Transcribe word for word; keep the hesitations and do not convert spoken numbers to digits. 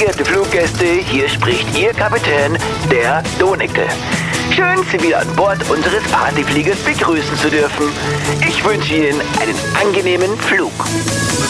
geehrte Fluggäste, hier spricht Ihr Kapitän, der Donecke. Schön, Sie wieder an Bord unseres Partyfliegers begrüßen zu dürfen. Ich wünsche Ihnen einen angenehmen Flug.